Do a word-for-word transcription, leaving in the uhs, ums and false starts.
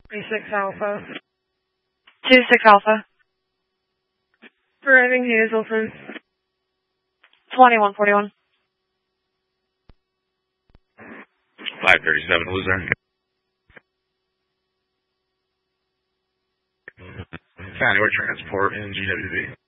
three six Alpha. two six Alpha. Driving Hazelton. twenty-one forty-one. five thirty-seven, who's there? County or transport in G W B.